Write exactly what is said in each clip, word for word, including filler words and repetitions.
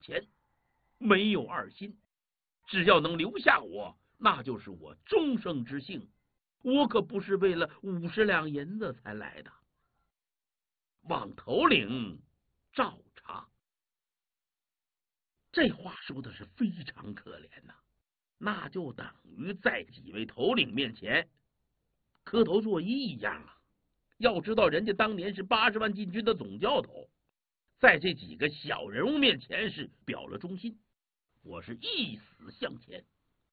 前没有二心，只要能留下我，那就是我终生之幸。我可不是为了五十两银子才来的。往头领照查。这话说的是非常可怜呐、啊，那就等于在几位头领面前磕头作揖一样啊。要知道人家当年是八十万禁军的总教头，在这几个小人物面前是表了忠心，我是一死向前。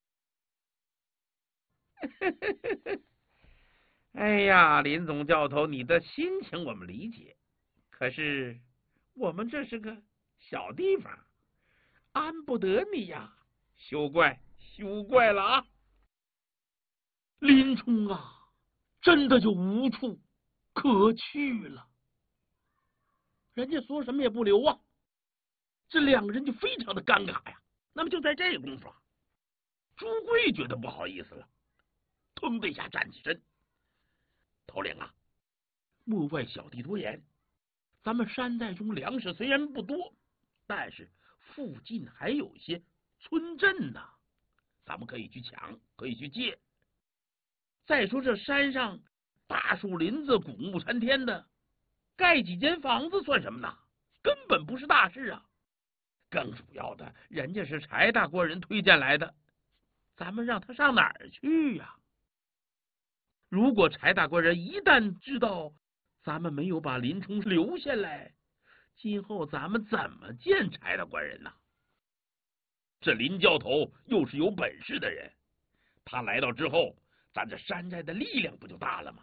哎呀，林总教头，你的心情我们理解，可是我们这是个小地方，安不得你呀，休怪休怪了啊！林冲啊，真的就无处可去了，人家说什么也不留啊，这两个人就非常的尴尬呀。那么就在这功夫啊，朱贵觉得不好意思了，腾的一下站起身，头领啊，莫怪小弟多言，咱们山寨中粮食虽然不多，但是附近还有一些村镇呢、啊，咱们可以去抢，可以去借。再说这山上大树林子，古木参天的，盖几间房子算什么呢？根本不是大事啊！更主要的，人家是柴大官人推荐来的，咱们让他上哪儿去呀、啊？如果柴大官人一旦知道咱们没有把林冲留下来，今后咱们怎么见柴大官人呢？这林教头又是有本事的人，他来到之后，咱这山寨的力量不就大了吗？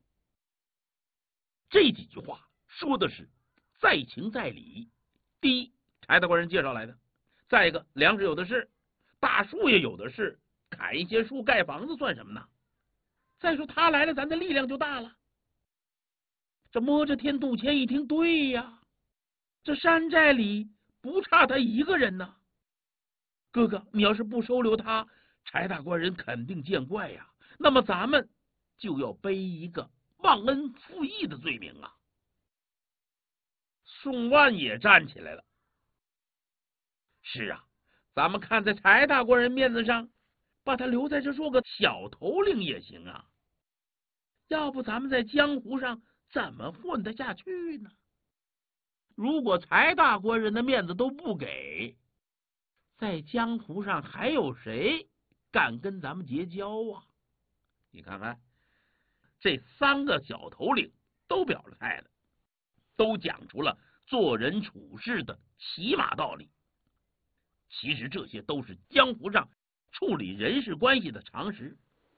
这几句话说的是在情在理。第一，柴大官人介绍来的；再一个，粮食有的是，大树也有的是，砍一些树盖房子算什么呢？再说他来了，咱的力量就大了。这摸着天杜迁一听，对呀，这山寨里不差他一个人呢。哥哥，你要是不收留他，柴大官人肯定见怪呀。那么咱们就要背一个忘恩负义的罪名啊。宋万也站起来了。是啊，咱们看在柴大官人面子上，把他留在这做个小头领也行啊。要不咱们在江湖上怎么混得下去呢？如果柴大官人的面子都不给，在江湖上还有谁敢跟咱们结交啊？你看看，这三个小头领都表了态了，都讲出了做人处事的起码道理。其实这些都是江湖上处理人事关系的常识。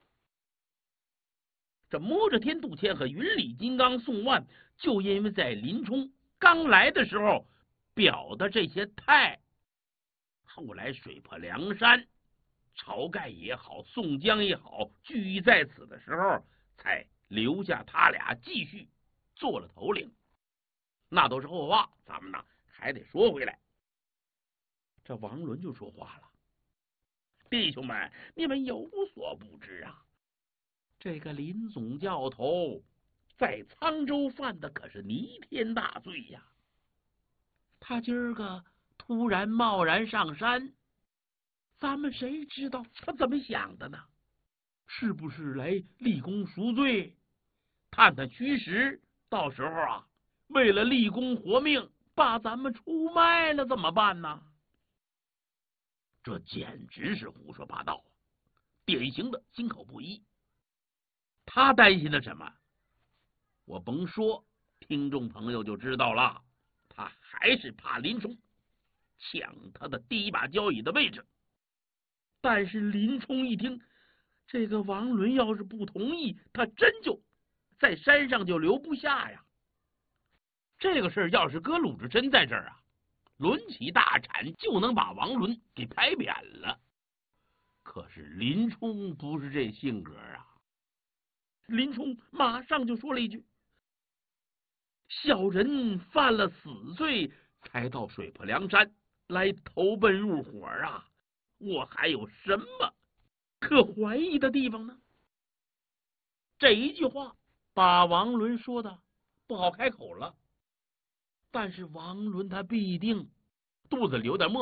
这摸着天杜迁和云里金刚宋万，就因为在林冲刚来的时候表的这些态，后来水泊梁山，晁盖也好，宋江也好，聚义在此的时候，才留下他俩继续做了头领。那都是后话，咱们呢还得说回来。这王伦就说话了：“弟兄们，你们有所不知啊，这个林总教头在沧州犯的可是弥天大罪呀！他今儿个突然贸然上山，咱们谁知道他怎么想的呢？是不是来立功赎罪，探探虚实？到时候啊，为了立功活命，把咱们出卖了怎么办呢？这简直是胡说八道，典型的心口不一。他担心的什么？我甭说，听众朋友就知道了。他还是怕林冲抢他的第一把交椅的位置。但是林冲一听，这个王伦要是不同意，他真就在山上就留不下呀。这个事儿要是搁鲁智深在这儿啊，抡起大铲就能把王伦给拍扁了。可是林冲不是这性格啊，林冲马上就说了一句：“小人犯了死罪，才到水泊梁山来投奔入伙啊，我还有什么可怀疑的地方呢？”这一句话把王伦说的不好开口了。但是王伦他必定肚子里有点